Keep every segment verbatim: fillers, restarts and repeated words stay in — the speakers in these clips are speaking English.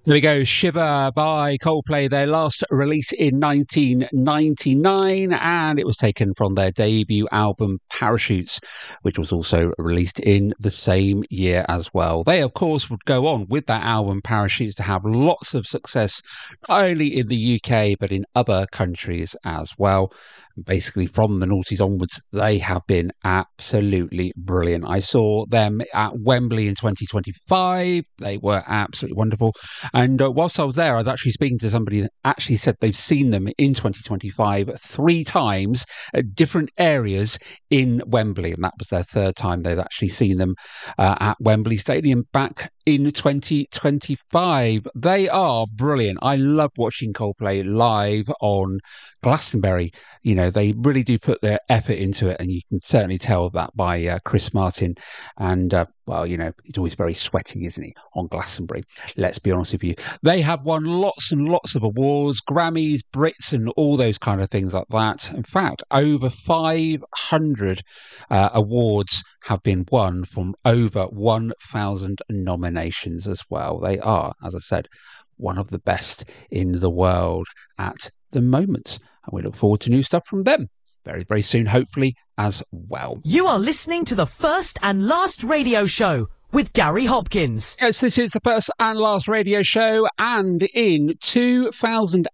There we go, Shiver by Coldplay, their last release in nineteen ninety-nine, and it was taken from their debut album Parachutes, which was also released in the same year as well. They, of course, would go on with that album Parachutes to have lots of success, not only in the U K, but in other countries as well. Basically, from the noughties onwards, they have been absolutely brilliant. I saw them at Wembley in twenty twenty-five. They were absolutely wonderful. And uh, whilst I was there, I was actually speaking to somebody that actually said they've seen them in twenty twenty-five three times at different areas in Wembley. And that was their third time they've actually seen them uh, at Wembley Stadium back in twenty twenty-five. They are brilliant. I love watching Coldplay live on Glastonbury. You know, they really do put their effort into it, and you can certainly tell that by uh, Chris Martin. And, uh, well, you know, he's always very sweaty, isn't he, on Glastonbury? Let's be honest with you. They have won lots and lots of awards, Grammys, Brits, and all those kind of things like that. In fact, over five hundred uh, awards have been won from over one thousand nominations as well. They are, as I said, one of the best in the world at the moment. And we look forward to new stuff from them very, very soon, hopefully, as well. You are listening to the First and Last Radio Show with Gary Hopkins. Yes, this is the First and Last Radio Show, and in two thousand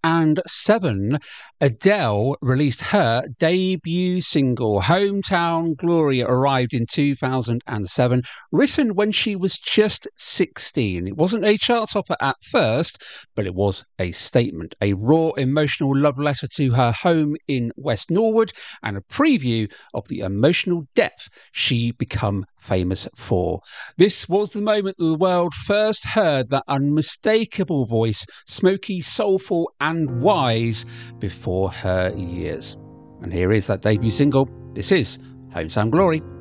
seven, Adele released her debut single. Hometown Glory arrived in two thousand seven, written when she was just sixteen. It wasn't a chart topper at first, but it was a statement, a raw, emotional love letter to her home in West Norwood, and a preview of the emotional depth she become famous for. This was the moment the world first heard that unmistakable voice, smoky, soulful and wise, before her years. And here is that debut single. This is Hometown Glory.